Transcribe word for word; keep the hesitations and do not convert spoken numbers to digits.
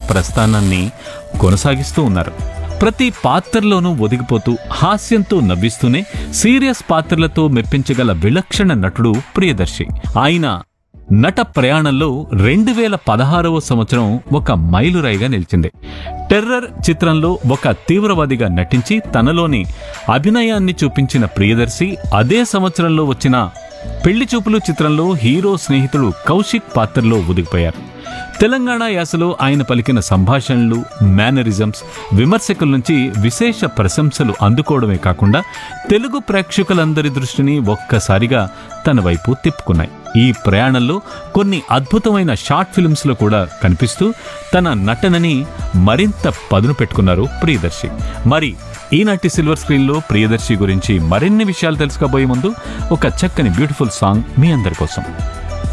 ప్రస్థానాన్ని కొనసాగిస్తూ ఉన్నారు. ప్రతి పాత్రలోనూ ఒదిగిపోతూ హాస్యంతో నవ్విస్తూనే సీరియస్ పాత్రలతో మెప్పించగల విలక్షణ నటుడు ప్రియదర్శి. ఆయన నట ప్రయాణంలో రెండు వేల పదహారవ సంవత్సరం ఒక మైలురాయిగా నిలిచింది. టెర్రర్ చిత్రంలో ఒక తీవ్రవాదిగా నటించి తనలోని అభినయాన్ని చూపించిన ప్రియదర్శి అదే సంవత్సరంలో వచ్చిన పెళ్లి చూపులు చిత్రంలో హీరో స్నేహితుడు కౌశిక్ పాత్రలో ఒదిగిపోయారు. తెలంగాణ యాసలో ఆయన పలికిన సంభాషణలు, మేనరిజమ్స్ విమర్శకుల నుంచి విశేష ప్రశంసలు అందుకోవడమే కాకుండా తెలుగు ప్రేక్షకులందరి దృష్టిని ఒక్కసారిగా తన వైపు తిప్పుకున్నాయి. ఈ ప్రయాణంలో కొన్ని అద్భుతమైన షార్ట్ ఫిల్మ్స్లో కూడా కనిపిస్తూ తన నటనని మరింత పదును పెట్టుకున్నారు ప్రియదర్శి. మరి ఈనాటి సిల్వర్ స్క్రీన్లో ప్రియదర్శి గురించి మరిన్ని విషయాలు తెలుసుకోబోయే ముందు ఒక చక్కని బ్యూటిఫుల్ సాంగ్ మీ అందరి కోసం.